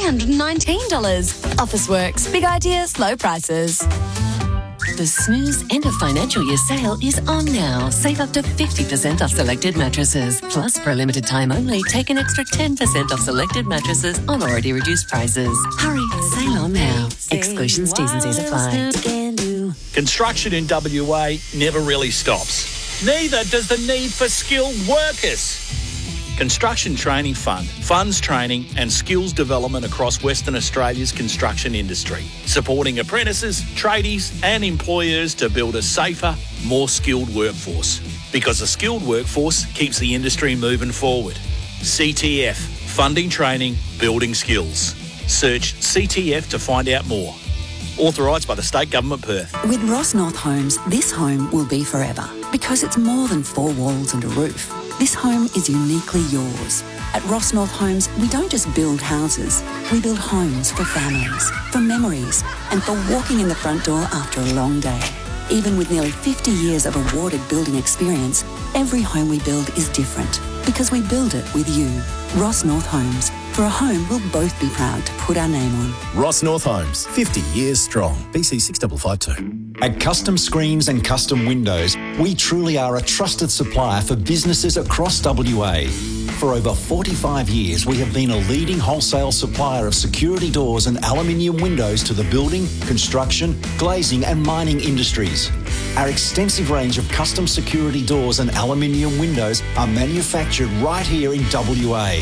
$319. Officeworks. Big ideas, low prices. The Snooze End of Financial Year sale is on now. Save up to 50% off selected mattresses. Plus, for a limited time only, take an extra 10% off selected mattresses on already reduced prices. Hurry, sale on now. Exclusions, T's and C's apply. Construction in WA never really stops. Neither does the need for skilled workers. Construction Training Fund funds training and skills development across Western Australia's construction industry, supporting apprentices, tradies and employers to build a safer, more skilled workforce. Because a skilled workforce keeps the industry moving forward. CTF, funding training, building skills. Search CTF to find out more. Authorised by the State Government, Perth. With Ross North Homes, this home will be forever because it's more than 4 walls and a roof. This home is uniquely yours. At Ross North Homes, we don't just build houses. We build homes for families, for memories, and for walking in the front door after a long day. Even with nearly 50 years of awarded building experience, every home we build is different because we build it with you. Ross North Homes. For a home we'll both be proud to put our name on. Ross North Homes, 50 years strong. BC 6552. At Custom Screens and Custom Windows, we truly are a trusted supplier for businesses across WA. For over 45 years, we have been a leading wholesale supplier of security doors and aluminium windows to the building, construction, glazing and mining industries. Our extensive range of custom security doors and aluminium windows are manufactured right here in WA.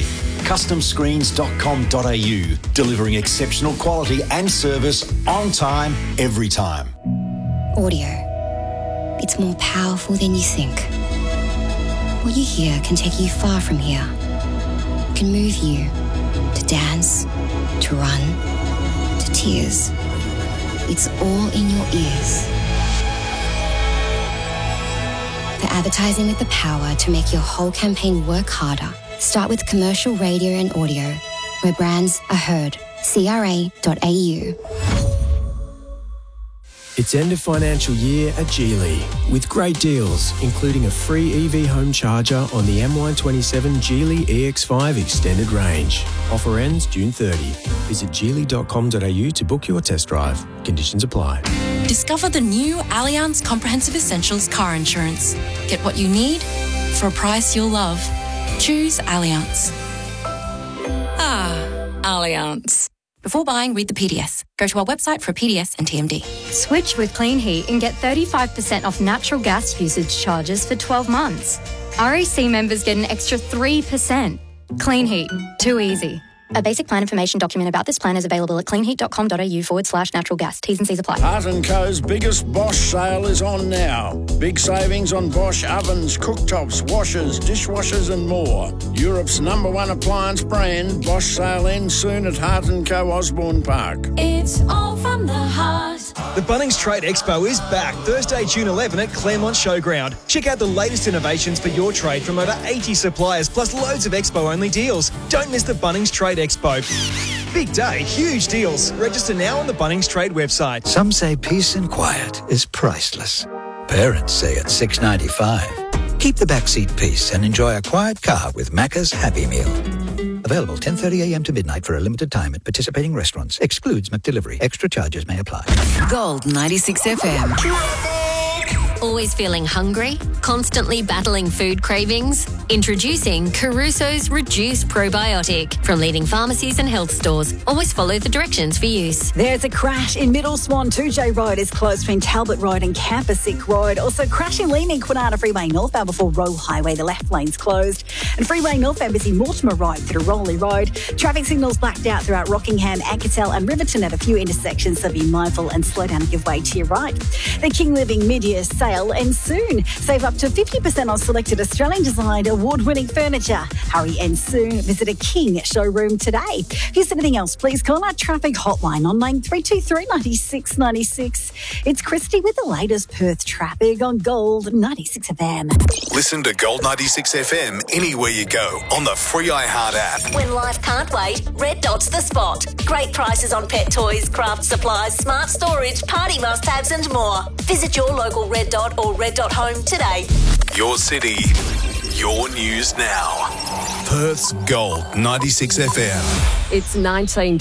CustomScreens.com.au, delivering exceptional quality and service on time, every time. Audio. It's more powerful than you think. What you hear can take you far from here. It can move you to dance, to run, to tears. It's all in your ears. For advertising with the power to make your whole campaign work harder, start with commercial radio and audio, where brands are heard. CRA.au. It's end of financial year at Geely with great deals, including a free EV home charger on the MY27 Geely EX5 extended range. Offer ends June 30. Visit geely.com.au to book your test drive. Conditions apply. Discover the new Allianz Comprehensive Essentials car insurance. Get what you need for a price you'll love. Choose Allianz. Allianz. Before buying, read the PDS. Go to our website for a PDS and TMD. Switch with Clean Heat and get 35% off natural gas usage charges for 12 months. REC members get an extra 3%. Clean Heat. Too easy. A basic plan information document about this plan is available at cleanheat.com.au/natural gas. T's and C's apply. Hart & Co.'s biggest Bosch sale is on now. Big savings on Bosch ovens, cooktops, washers, dishwashers and more. Europe's #1 appliance brand. Bosch sale ends soon at Hart & Co. Osborne Park. It's all from the heart. The Bunnings Trade Expo is back Thursday, June 11 at Claremont Showground. Check out the latest innovations for your trade from over 80 suppliers, plus loads of expo-only deals. Don't miss the Bunnings Trade Expo. Big day, huge deals. Register now on the Bunnings Trade website. Some say peace and quiet is priceless. Parents say it's $6.95. Keep the backseat peace and enjoy a quiet car with Macca's Happy Meal. Available 10:30 a.m. to midnight for a limited time at participating restaurants. Excludes McDelivery. Extra charges may apply. Gold 96 FM. Always feeling hungry? Constantly battling food cravings? Introducing Caruso's Reduced Probiotic from leading pharmacies and health stores. Always follow the directions for use. There's a crash in Middle Swan. 2J Road is closed between Talbot Road and Campasick Road. Also crashing leaning Kwinana Freeway northbound before Roll Highway. The left lane's closed. And Freeway northbound busy Mortimer Road through Rowley Road. Traffic signals blacked out throughout Rockingham, Ancatel and Riverton at a few intersections, so be mindful and slow down and give way to your right. The King Living mid-year sale ends soon. Save up to 50% on selected Australian-designed award-winning furniture. Hurry ends soon. Visit a King showroom today. Here's anything else, please call our traffic hotline on 9323 96 96. It's Christy with the latest Perth traffic on Gold 96 FM. Listen to Gold 96 FM anywhere you go on the free iHeart app. When life can't wait, Red Dot's the spot. Great prices on pet toys, craft supplies, smart storage, party must-haves and more. Visit your local Red Dot or Red Dot Home today. Your city, your news now. Perth's Gold 96 FM. It's 19